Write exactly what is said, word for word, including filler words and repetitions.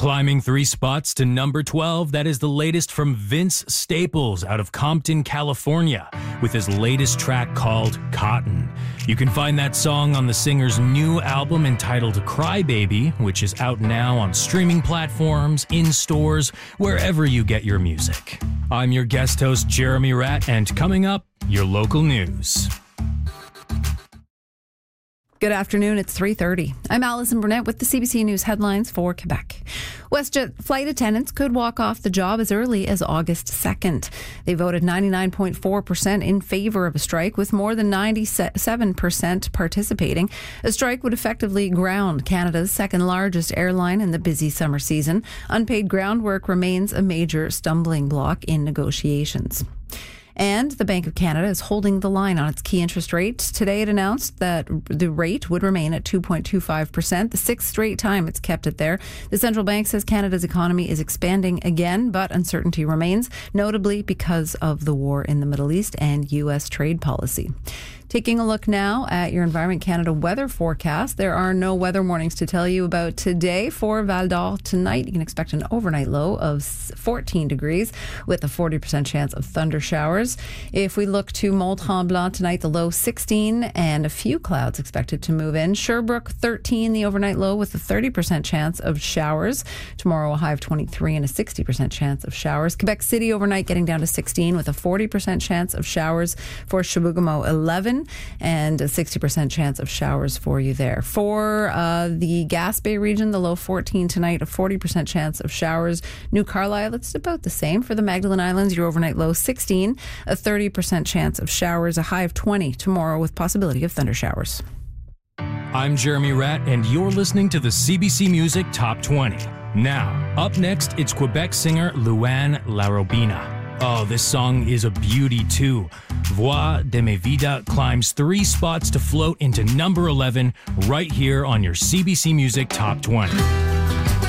Climbing three spots to number twelve, that is the latest from Vince Staples out of Compton, California, with his latest track called Cotton. You can find that song on the singer's new album entitled Crybaby, which is out now on streaming platforms, in stores, wherever you get your music. I'm your guest host, Jeremy Ratt, and coming up, your local news. Good afternoon, it's three thirty. I'm Alison Burnett with the C B C News headlines for Quebec. WestJet flight attendants could walk off the job as early as August second. They voted ninety-nine point four percent in favour of a strike, with more than ninety-seven percent participating. A strike would effectively ground Canada's second largest airline in the busy summer season. Unpaid groundwork remains a major stumbling block in negotiations. And the Bank of Canada is holding the line on its key interest rate. Today it announced that the rate would remain at two point two five percent, the sixth straight time it's kept it there. The central bank says Canada's economy is expanding again, but uncertainty remains, notably because of the war in the Middle East and U S trade policy. Taking a look now at your Environment Canada weather forecast. There are no weather warnings to tell you about today for Val d'Or. Tonight, you can expect an overnight low of fourteen degrees with a forty percent chance of thunder showers. If we look to Mont-Tremblant tonight, the low sixteen and a few clouds expected to move in. Sherbrooke thirteen, the overnight low with a thirty percent chance of showers. Tomorrow, a high of twenty-three and a sixty percent chance of showers. Quebec City overnight getting down to sixteen with a forty percent chance of showers. For Chibougamau, eleven. And a sixty percent chance of showers for you there. For uh, the Gaspé region, the low fourteen tonight, a forty percent chance of showers. New Carlisle, it's about the same. For the Magdalen Islands, your overnight low sixteen, a thirty percent chance of showers, a high of twenty tomorrow with possibility of thunder showers. I'm Jeremy Ratt, and you're listening to the C B C Music Top twenty. Now, up next, it's Quebec singer Louann Larobina. Oh, this song is a beauty too. Voix de ma vida climbs three spots to float into number eleven right here on your C B C Music Top twenty.